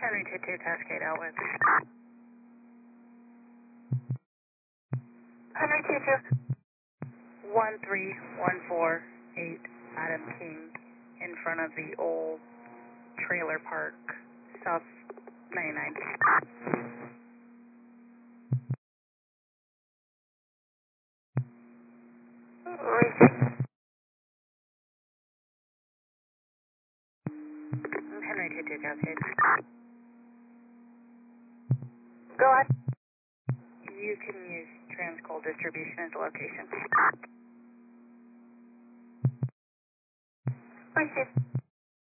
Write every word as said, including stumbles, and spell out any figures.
Henry two two Cascade Outwith. Henry two two. one three one four eight Adam King in front of the old trailer park, South ninety-nine. Receive. Henry two two Cascade. Go ahead. You can use Transcoal Distribution as a location. Receive.